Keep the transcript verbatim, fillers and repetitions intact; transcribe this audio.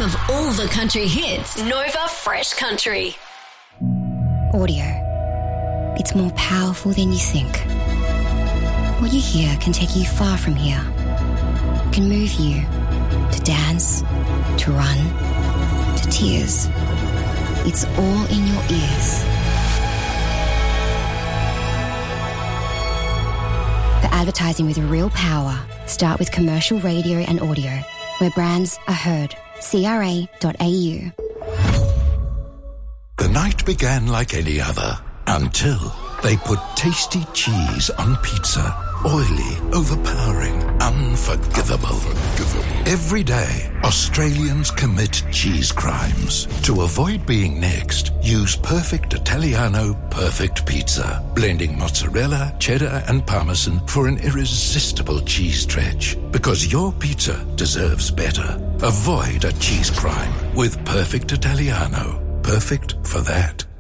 of all the country hits. Nova Fresh Country. Audio. It's more powerful than you think. What you hear can take you far from here. Can move you to dance, to run, to tears. It's all in your ears. For advertising with real power, start with commercial radio and audio, where brands are heard. C R A dot A U. The night began like any other, until they put tasty cheese on pizza. Oily, overpowering, unforgivable. Every day, Australians commit cheese crimes. To avoid being next, use Perfect Italiano Perfect Pizza, blending mozzarella, cheddar and parmesan for an irresistible cheese stretch. Because your pizza deserves better. Avoid a cheese crime with Perfect Italiano. Perfect for that.